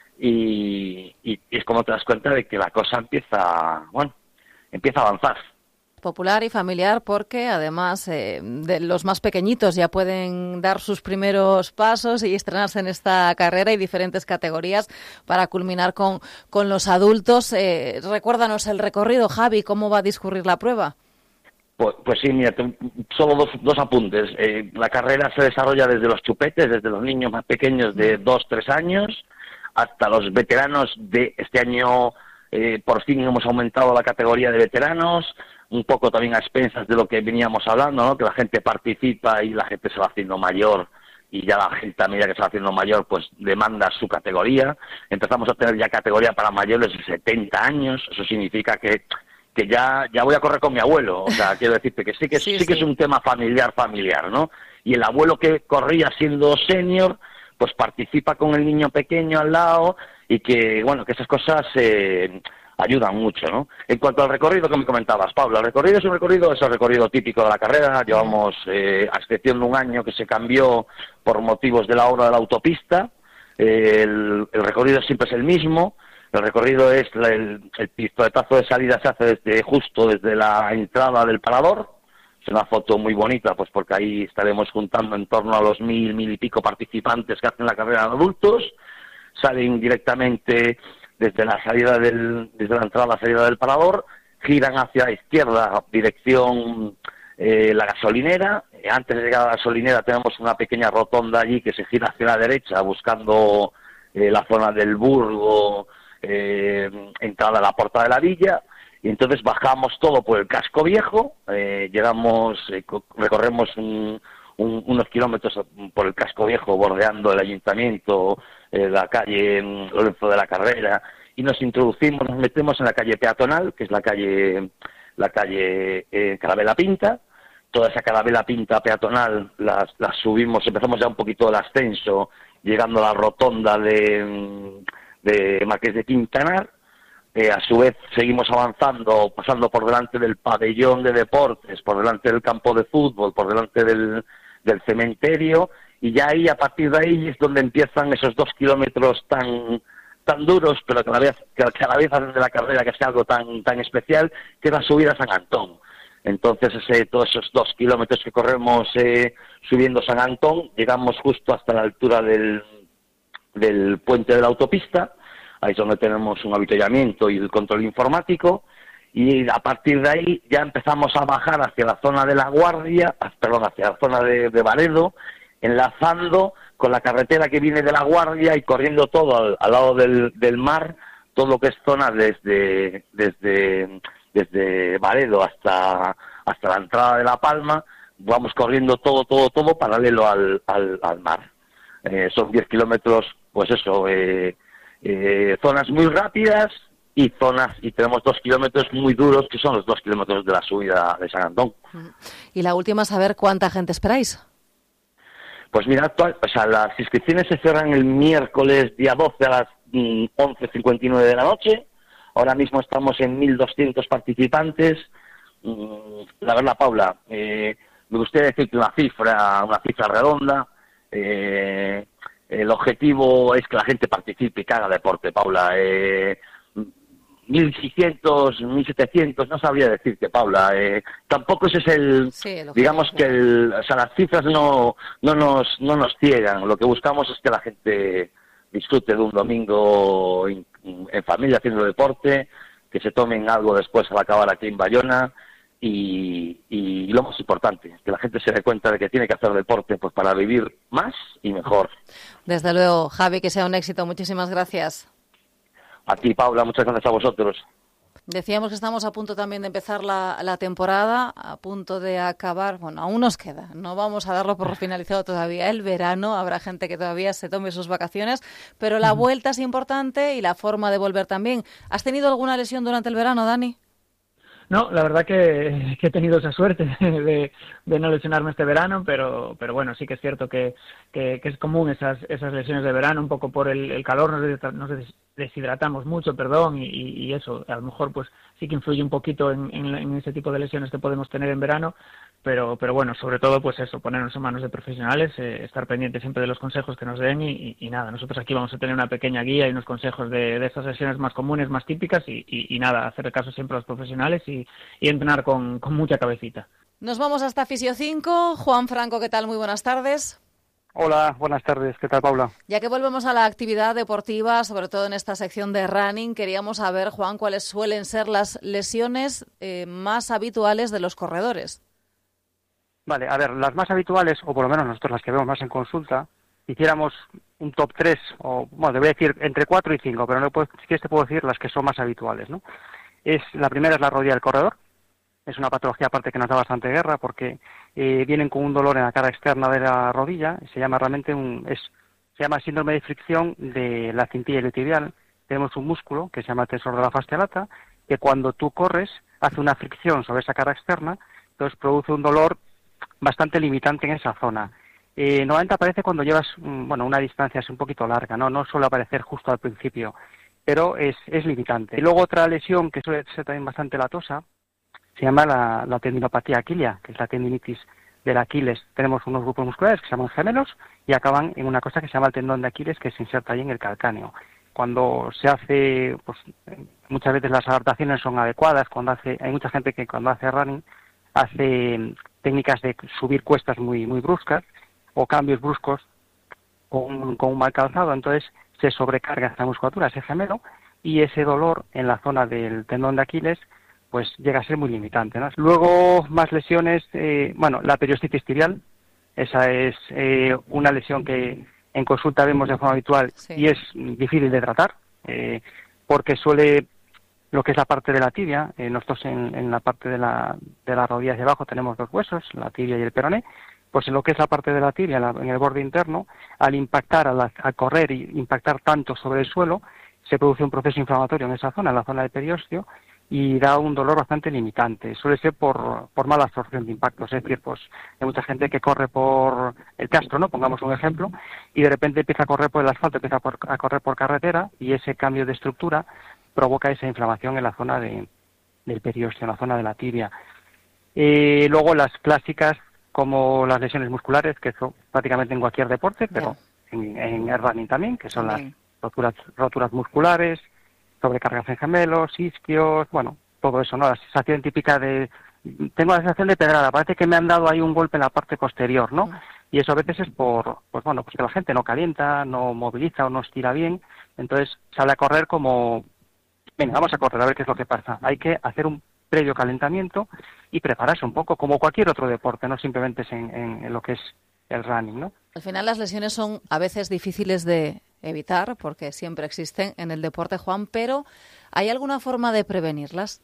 y, y, y es como te das cuenta de que la cosa empieza, bueno, empieza a avanzar. Popular y familiar porque además eh, de los más pequeñitos ya pueden dar sus primeros pasos y estrenarse en esta carrera y diferentes categorías para culminar con, con los adultos. Eh, recuérdanos el recorrido, Javi, ¿cómo va a discurrir la prueba? Pues, pues sí, mira, te, solo dos, dos apuntes. Eh, la carrera se desarrolla desde los chupetes, desde los niños más pequeños de dos, tres años, hasta los veteranos de este año. Eh, por fin hemos aumentado la categoría de veteranos, un poco también a expensas de lo que veníamos hablando, ¿no? Que la gente participa y la gente se va haciendo mayor y ya la gente a medida que se va haciendo mayor pues demanda su categoría. Empezamos a tener ya categoría para mayores de setenta años, eso significa que que ya ya voy a correr con mi abuelo, o sea, quiero decirte que sí que sí, sí que sí. es un tema familiar familiar, ¿no? Y el abuelo que corría siendo senior pues participa con el niño pequeño al lado y que, bueno, que esas cosas eh, ayudan mucho, ¿no? En cuanto al recorrido que me comentabas, Paula, el recorrido es un recorrido, es el recorrido típico de la carrera, llevamos, eh, a excepción de un año que se cambió por motivos de la obra de la autopista, eh, el, el recorrido siempre es el mismo, el recorrido es, la, el, el pistoletazo de salida se hace desde justo desde la entrada del parador. Es una foto muy bonita, pues porque ahí estaremos juntando en torno a los mil, mil y pico participantes que hacen la carrera de adultos. Salen directamente desde la salida del, desde la entrada a la salida del parador, giran hacia la izquierda, dirección eh, la gasolinera. Antes de llegar a la gasolinera tenemos una pequeña rotonda allí que se gira hacia la derecha, buscando eh, la zona del Burgo, eh, entrada a la Porta de la Villa. Y entonces bajamos todo por el casco viejo, eh, llegamos, eh, recorremos un, un, unos kilómetros por el casco viejo, bordeando el ayuntamiento, eh, la calle Lorenzo de la Carrera, y nos introducimos, nos metemos en la calle peatonal, que es la calle, la calle eh, Carabela Pinta. Toda esa Carabela Pinta peatonal la, la subimos, empezamos ya un poquito el ascenso, llegando a la rotonda de, de Marqués de Quintanar. Eh, a su vez seguimos avanzando, pasando por delante del pabellón de deportes, por delante del campo de fútbol, por delante del, del cementerio, y ya ahí, a partir de ahí, es donde empiezan esos dos kilómetros tan tan duros, pero que a la vez, que a la vez hacen de la carrera que sea algo tan tan especial, que es la subida a San Antón. Entonces, ese, todos esos dos kilómetros que corremos eh, subiendo San Antón, llegamos justo hasta la altura del, del puente de la autopista. Ahí es donde tenemos un avituallamiento y el control informático, y a partir de ahí ya empezamos a bajar hacia la zona de La Guardia, perdón, hacia la zona de, de Varedo, enlazando con la carretera que viene de La Guardia y corriendo todo al, al lado del, del mar, todo lo que es zona desde desde desde Varedo hasta hasta la entrada de La Palma, vamos corriendo todo, todo, todo paralelo al, al, al mar. Eh, son diez kilómetros, pues eso, eh, Eh, zonas muy rápidas y zonas y tenemos dos kilómetros muy duros, que son los dos kilómetros de la subida de San Antón. Y la última, saber cuánta gente esperáis. Pues mira, actual, o sea, las inscripciones se cierran el miércoles día doce a las mm, once cincuenta y nueve de la noche. Ahora mismo estamos en mil doscientos participantes. Mm, la verdad, Paula, eh, me gustaría decirte una cifra, una cifra redonda. Eh, El objetivo es que la gente participe y que haga deporte, Paula. Eh, mil seiscientos, mil setecientos, no sabría decirte, Paula. Eh, tampoco ese es el, sí, el digamos que el, o sea, las cifras no, no nos, no nos ciegan. Lo que buscamos es que la gente disfrute de un domingo en, en familia haciendo deporte, que se tomen algo después al acabar aquí en Bayona. Y, y lo más importante, que la gente se dé cuenta de que tiene que hacer deporte pues para vivir más y mejor. Desde luego, Javi, que sea un éxito. Muchísimas gracias. A ti, Paula, muchas gracias a vosotros. Decíamos que estamos a punto también de empezar la, la temporada, a punto de acabar, bueno, aún nos queda, no vamos a darlo por finalizado todavía el verano, habrá gente que todavía se tome sus vacaciones, pero la vuelta es importante y la forma de volver también. ¿Has tenido alguna lesión durante el verano, Dani? No, la verdad que, que he tenido esa suerte de, de no lesionarme este verano, pero pero bueno, sí que es cierto que, que, que es común esas esas lesiones de verano, un poco por el, el calor, nos, nos deshidratamos mucho, perdón, y, y eso a lo mejor pues sí que influye un poquito en, en, en ese tipo de lesiones que podemos tener en verano, pero pero bueno, sobre todo pues eso, ponernos en manos de profesionales, eh, estar pendientes siempre de los consejos que nos den y, y, y nada, nosotros aquí vamos a tener una pequeña guía y unos consejos de, de estas lesiones más comunes, más típicas y, y, y nada, hacer caso siempre a los profesionales y y entrenar con, con mucha cabecita. Nos vamos hasta Fisio cinco. Juan Franco, ¿qué tal? Muy buenas tardes. Hola, buenas tardes. ¿Qué tal, Paula? Ya que volvemos a la actividad deportiva, sobre todo en esta sección de running, queríamos saber, Juan, cuáles suelen ser las lesiones eh, más habituales de los corredores. Vale, a ver, las más habituales, o por lo menos nosotros las que vemos más en consulta, hiciéramos un top tres, o bueno, te voy a decir entre cuatro y cinco, pero no puedo, si quieres te puedo decir las que son más habituales, ¿no? Es, la primera es la rodilla del corredor. Es una patología aparte que nos da bastante guerra porque eh, vienen con un dolor en la cara externa de la rodilla. Se llama realmente un es se llama síndrome de fricción de la cintilla iliotibial. Tenemos un músculo que se llama el tensor de la fascia lata que cuando tú corres hace una fricción sobre esa cara externa, entonces produce un dolor bastante limitante en esa zona. Eh, normalmente aparece cuando llevas bueno una distancia así un poquito larga, no no suele aparecer justo al principio, pero es, es limitante. Y luego otra lesión que suele ser también bastante latosa, se llama la, la tendinopatía aquilea, que es la tendinitis del Aquiles. Tenemos unos grupos musculares que se llaman gemelos y acaban en una cosa que se llama el tendón de Aquiles, que se inserta ahí en el calcáneo. Cuando se hace, pues muchas veces las adaptaciones son adecuadas, cuando hace, hay mucha gente que cuando hace running hace técnicas de subir cuestas muy, muy bruscas o cambios bruscos con, con un mal calzado, entonces se sobrecarga esa musculatura, ese gemelo, y ese dolor en la zona del tendón de Aquiles pues llega a ser muy limitante, ¿no? Luego, más lesiones, eh, bueno, la periostitis tibial, esa es eh, una lesión que en consulta vemos de forma habitual sí. Y es difícil de tratar, eh, porque suele, lo que es la parte de la tibia, eh, nosotros en, en la parte de la, de la rodilla hacia abajo tenemos dos huesos, la tibia y el peroné, pues en lo que es la parte de la tibia, en, la, en el borde interno, al impactar, al, al correr y impactar tanto sobre el suelo, se produce un proceso inflamatorio en esa zona, en la zona del periósteo, y da un dolor bastante limitante. Suele ser por, por mala absorción de impactos, es decir, pues hay mucha gente que corre por el Castro, ¿no? Pongamos un ejemplo, y de repente empieza a correr por el asfalto, empieza por, a correr por carretera, y ese cambio de estructura provoca esa inflamación en la zona de, del periósteo, en la zona de la tibia. Eh, luego las clásicas, como las lesiones musculares, que son prácticamente en cualquier deporte, pero en, en el running también, que son las roturas, roturas musculares, sobrecargas en gemelos, isquios, bueno, todo eso, ¿no? La sensación típica de... Tengo la sensación de pedrada, parece que me han dado ahí un golpe en la parte posterior, ¿no? Y eso a veces es por, pues bueno, pues que la gente no calienta, no moviliza o no estira bien, entonces sale a correr como... Venga, vamos a correr a ver qué es lo que pasa. Hay que hacer un previo calentamiento y prepararse un poco, como cualquier otro deporte, no simplemente es en, en, en lo que es el running, ¿no? Al final las lesiones son a veces difíciles de evitar, porque siempre existen en el deporte, Juan, pero ¿hay alguna forma de prevenirlas?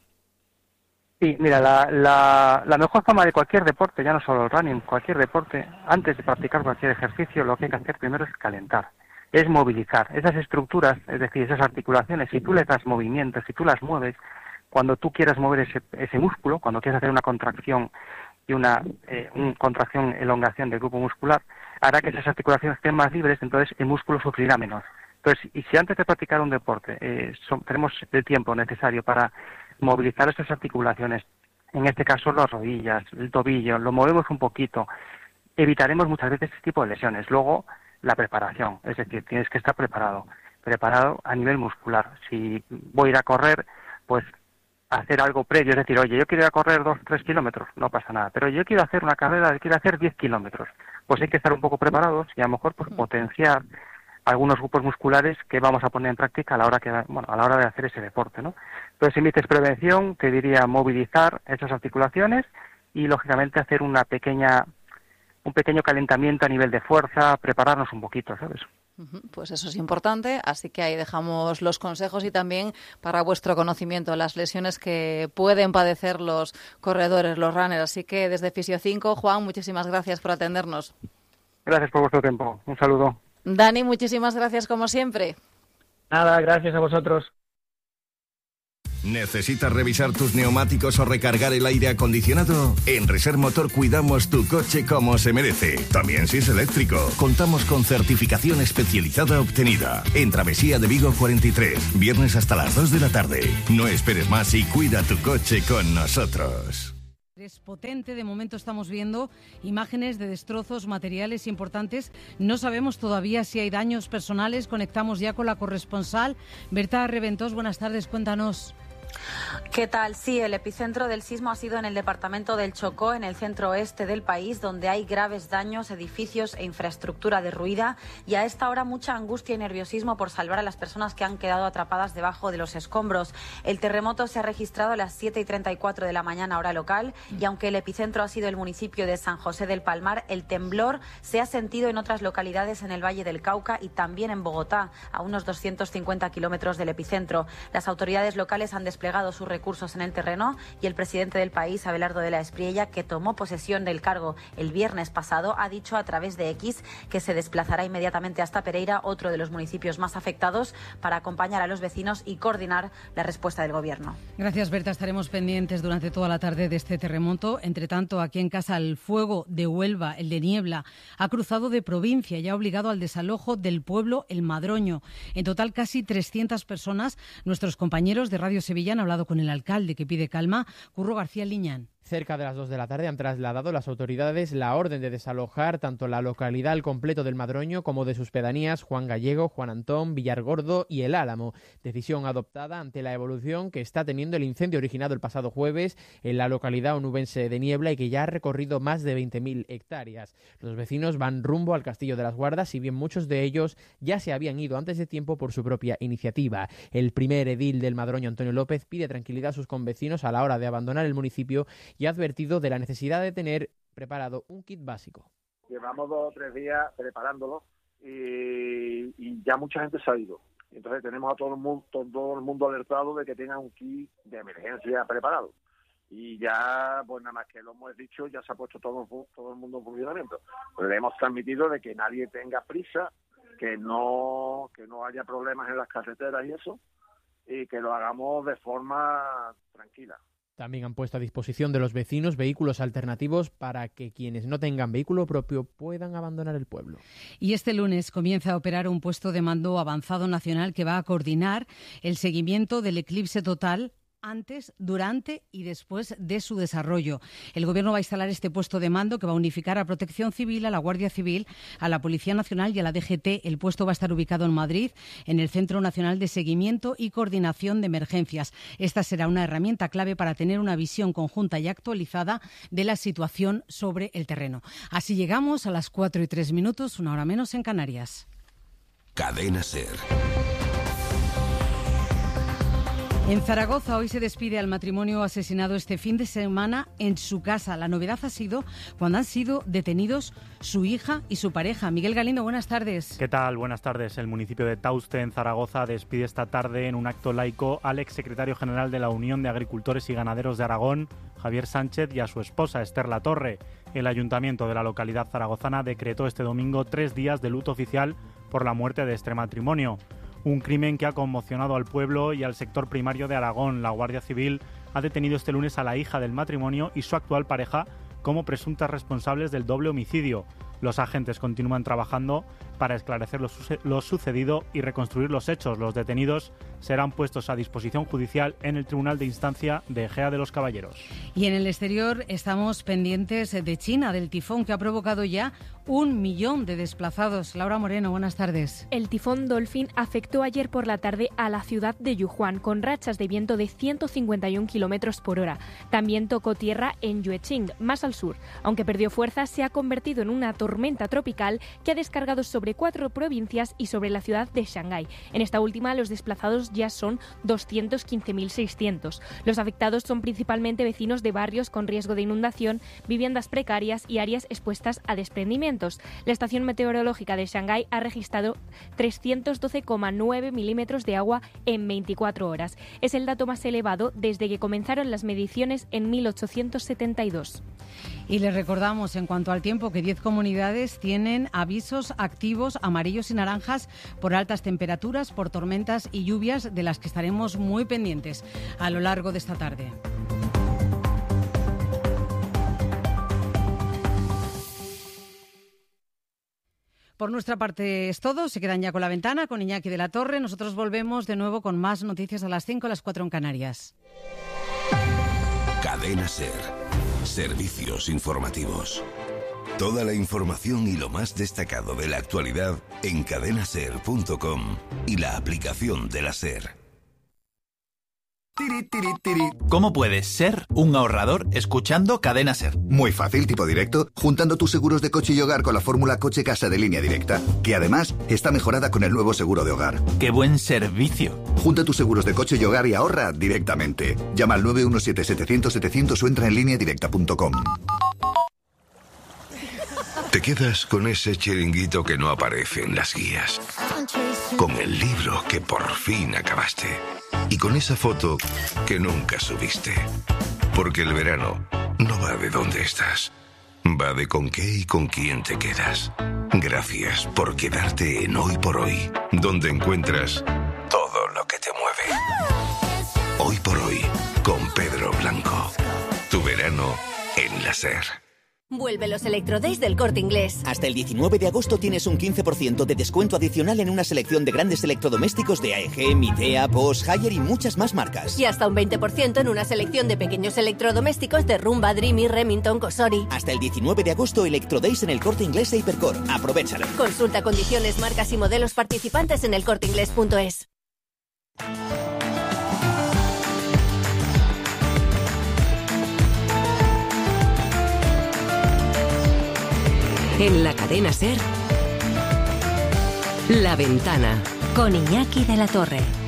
Sí, mira, la, la, la mejor forma de cualquier deporte, ya no solo el running, cualquier deporte, antes de practicar cualquier ejercicio, lo que hay que hacer primero es calentar, es movilizar. Esas estructuras, es decir, esas articulaciones, si tú les das movimiento, si tú las mueves, cuando tú quieras mover ese, ese músculo, cuando quieras hacer una contracción y una, eh, una contracción, elongación del grupo muscular, hará que esas articulaciones estén más libres, entonces el músculo sufrirá menos. Entonces, y si antes de practicar un deporte eh, son, tenemos el tiempo necesario para movilizar esas articulaciones, en este caso las rodillas, el tobillo, lo movemos un poquito, evitaremos muchas veces este tipo de lesiones. Luego, la preparación, es decir, tienes que estar preparado, preparado a nivel muscular. Si voy a ir a correr, pues hacer algo previo, es decir, oye, yo quiero ir a correr dos, tres kilómetros, no pasa nada, pero yo quiero hacer una carrera, quiero hacer diez kilómetros, pues hay que estar un poco preparados y a lo mejor pues potenciar algunos grupos musculares que vamos a poner en práctica a la hora que, bueno, a la hora de hacer ese deporte, ¿no? Entonces, si me dices prevención, te diría movilizar esas articulaciones y lógicamente hacer una pequeña, un pequeño calentamiento a nivel de fuerza, prepararnos un poquito, ¿sabes? Pues eso es importante, así que ahí dejamos los consejos y también para vuestro conocimiento las lesiones que pueden padecer los corredores, los runners. Así que desde Fisio cinco, Juan, muchísimas gracias por atendernos. Gracias por vuestro tiempo. Un saludo. Dani, muchísimas gracias como siempre. Nada, gracias a vosotros. ¿Necesitas revisar tus neumáticos o recargar el aire acondicionado? En Reser Motor cuidamos tu coche como se merece. También si es eléctrico. Contamos con certificación especializada obtenida. En Travesía de Vigo cuarenta y tres. Viernes hasta las dos de la tarde. No esperes más y cuida tu coche con nosotros. Es potente, de momento estamos viendo imágenes de destrozos materiales importantes. No sabemos todavía si hay daños personales. Conectamos ya con la corresponsal Berta Reventós. Buenas tardes, cuéntanos. ¿Qué tal? Sí, el epicentro del sismo ha sido en el departamento del Chocó, en el centro oeste del país, donde hay graves daños, edificios e infraestructura derruida, y a esta hora mucha angustia y nerviosismo por salvar a las personas que han quedado atrapadas debajo de los escombros. El terremoto se ha registrado a las siete y treinta y cuatro de la mañana hora local, y aunque el epicentro ha sido el municipio de San José del Palmar, el temblor se ha sentido en otras localidades en el Valle del Cauca y también en Bogotá, a unos doscientos cincuenta kilómetros del epicentro. Las autoridades locales han desplegado sus recursos en el terreno y el presidente del país, Abelardo de la Espriella, que tomó posesión del cargo el viernes pasado, ha dicho a través de X que se desplazará inmediatamente hasta Pereira, otro de los municipios más afectados, para acompañar a los vecinos y coordinar la respuesta del gobierno. Gracias, Berta. Estaremos pendientes durante toda la tarde de este terremoto. Entre tanto, aquí en casa, el fuego de Huelva, el de Niebla, ha cruzado de provincia y ha obligado al desalojo del pueblo El Madroño. En total, casi trescientas personas. Nuestros compañeros de Radio Sevilla han hablado con el alcalde, que pide calma. Curro García Liñán. Cerca de las dos de la tarde han trasladado las autoridades la orden de desalojar tanto la localidad al completo del Madroño como de sus pedanías Juan Gallego, Juan Antón, Villargordo y El Álamo. Decisión adoptada ante la evolución que está teniendo el incendio originado el pasado jueves en la localidad onubense de Niebla y que ya ha recorrido más de veinte mil hectáreas. Los vecinos van rumbo al Castillo de las Guardas, si bien muchos de ellos ya se habían ido antes de tiempo por su propia iniciativa. El primer edil del Madroño, Antonio López, pide tranquilidad a sus convecinos a la hora de abandonar el municipio y ha advertido de la necesidad de tener preparado un kit básico. Llevamos dos o tres días preparándolo y, y ya mucha gente se ha ido. Entonces tenemos a todo el mundo, todo el mundo alertado de que tengan un kit de emergencia preparado. Y ya, pues nada más que lo hemos dicho, ya se ha puesto todo, todo el mundo en funcionamiento. Pues le hemos transmitido de que nadie tenga prisa, que no, que no haya problemas en las carreteras y eso, y que lo hagamos de forma tranquila. También han puesto a disposición de los vecinos vehículos alternativos para que quienes no tengan vehículo propio puedan abandonar el pueblo. Y este lunes comienza a operar un puesto de mando avanzado nacional que va a coordinar el seguimiento del eclipse total antes, durante y después de su desarrollo. El Gobierno va a instalar este puesto de mando que va a unificar a Protección Civil, a la Guardia Civil, a la Policía Nacional y a la D G T. El puesto va a estar ubicado en Madrid, en el Centro Nacional de Seguimiento y Coordinación de Emergencias. Esta será una herramienta clave para tener una visión conjunta y actualizada de la situación sobre el terreno. Así llegamos a las cuatro y tres minutos, una hora menos en Canarias. Cadena SER. En Zaragoza hoy se despide al matrimonio asesinado este fin de semana en su casa. La novedad ha sido cuando han sido detenidos su hija y su pareja. Miguel Galindo, buenas tardes. ¿Qué tal? Buenas tardes. El municipio de Tauste, en Zaragoza, despide esta tarde en un acto laico al exsecretario general de la Unión de Agricultores y Ganaderos de Aragón, Javier Sánchez, y a su esposa, Esther Latorre. El ayuntamiento de la localidad zaragozana decretó este domingo tres días de luto oficial por la muerte de este matrimonio. Un crimen que ha conmocionado al pueblo y al sector primario de Aragón. La Guardia Civil ha detenido este lunes a la hija del matrimonio y su actual pareja como presuntas responsables del doble homicidio. Los agentes continúan trabajando para esclarecer lo, su- lo sucedido y reconstruir los hechos. Los detenidos serán puestos a disposición judicial en el Tribunal de Instancia de Ejea de los Caballeros. Y en el exterior estamos pendientes de China, del tifón que ha provocado ya un millón de desplazados. Laura Moreno, buenas tardes. El tifón Dolphin afectó ayer por la tarde a la ciudad de Yuhuan con rachas de viento de ciento cincuenta y un kilómetros por hora. También tocó tierra en Yueching, más al sur. Aunque perdió fuerza, se ha convertido en una tormenta tropical que ha descargado sobre cuatro provincias y sobre la ciudad de Shanghái. En esta última, los desplazados ya son doscientos quince mil seiscientos. Los afectados son principalmente vecinos de barrios con riesgo de inundación, viviendas precarias y áreas expuestas a desprendimientos. La estación meteorológica de Shanghái ha registrado trescientos doce coma nueve milímetros de agua en veinticuatro horas. Es el dato más elevado desde que comenzaron las mediciones en mil ochocientos setenta y dos. Y les recordamos, en cuanto al tiempo, que diez comunidades localidades tienen avisos activos amarillos y naranjas por altas temperaturas, por tormentas y lluvias, de las que estaremos muy pendientes a lo largo de esta tarde. Por nuestra parte es todo. Se quedan ya con La Ventana, con Iñaki de la Torre. Nosotros volvemos de nuevo con más noticias a las cinco, a las cuatro en Canarias. Cadena SER. Servicios informativos. Toda la información y lo más destacado de la actualidad en cadena ser punto com y la aplicación de la SER. ¿Cómo puedes ser un ahorrador escuchando Cadena SER? Muy fácil, tipo directo, juntando tus seguros de coche y hogar con la fórmula Coche-Casa de Línea Directa, que además está mejorada con el nuevo seguro de hogar. ¡Qué buen servicio! Junta tus seguros de coche y hogar y ahorra directamente. Llama al nueve uno siete, setecientos, setecientos o entra en línea directa punto com. Te quedas con ese chiringuito que no aparece en las guías, con el libro que por fin acabaste y con esa foto que nunca subiste. Porque el verano no va de dónde estás, va de con qué y con quién te quedas. Gracias por quedarte en Hoy por Hoy, donde encuentras todo lo que te mueve. Hoy por Hoy, con Pedro Blanco. Tu verano en la SER. Vuelve los Electrodays del Corte Inglés. Hasta el diecinueve de agosto tienes un quince por ciento de descuento adicional en una selección de grandes electrodomésticos de A E G, Midea, Bosch, Haier y muchas más marcas. Y hasta un veinte por ciento en una selección de pequeños electrodomésticos de Rumba, Dreamy, Remington, Cosori. Hasta el diecinueve de agosto, Electrodays en el Corte Inglés e Hipercor. Aprovéchalo. Consulta condiciones, marcas y modelos participantes en el corte inglés punto es. En la cadena SER, La Ventana, con Iñaki de la Torre.